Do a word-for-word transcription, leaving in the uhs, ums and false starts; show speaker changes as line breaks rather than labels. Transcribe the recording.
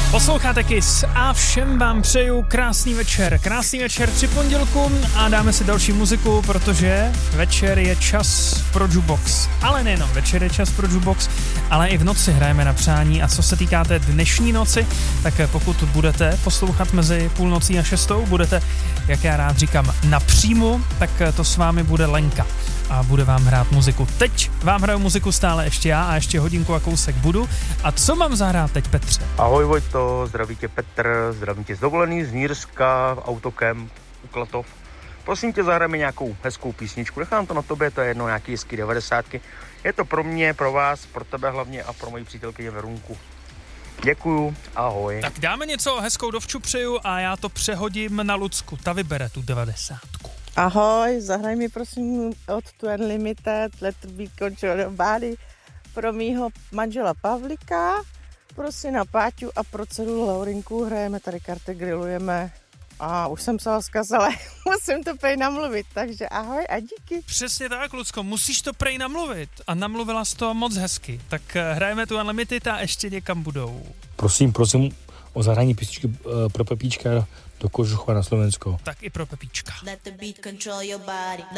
Posloucháte Kiss a všem vám přeju krásný večer. Krásný večer při pondělku a dáme si další muziku, protože večer je čas pro jukebox. Ale nejenom večer je čas pro jukebox, ale i v noci hrajeme na přání. A co se týká té dnešní noci, tak pokud budete poslouchat mezi půlnocí a šestou, budete, jak já rád říkám, na příjmu, tak to s vámi bude Lenka a bude vám hrát muziku. Teď vám hraju muziku stále ještě já a ještě hodinku a kousek budu. A co mám zahrát teď, Petře?
Ahoj Vojto, zdraví tě Petr, zdravím tě z dovolený, z Nýrska, Autokemp, u Klatov. Prosím tě, zahrajeme nějakou hezkou písničku, nechám to na tobě, to je jedno nějaký hezký devadesátky. Je to pro mě, pro vás, pro tebe hlavně a pro moji přítelkyni Verunku. Děkuju, ahoj.
Tak dáme něco hezkou dovču přeju a já to přehodím na Lucku, ta vybere tu devadesátku.
Ahoj, zahraj mi prosím od Two Unlimited Let Be Control Your Body pro mýho manžela Pavlika, prosím na Páťu a pro dceru Laurinku, hrajeme tady karty, grillujeme a už jsem psala vzkaz, ale musím to prej namluvit, takže ahoj a díky.
Přesně tak, Lucko, musíš to prej namluvit a namluvila jsi to moc hezky, tak hrajeme tu Unlimited a ještě někam budou.
Prosím, prosím o zahrání písničky uh, pro Pepíčka do Kožuchova na Slovensko.
Tak i pro Pepíčka.
Let the beat control your body.